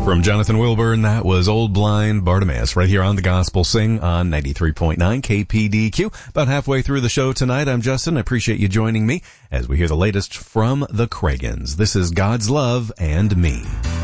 From Jonathan Wilburn, that was Old Blind Bartimaeus right here on the Gospel Sing on 93.9 KPDQ. About halfway through the show tonight, I'm Justin. I appreciate you joining me as we hear the latest from the Cragans. This is God's Love and Me.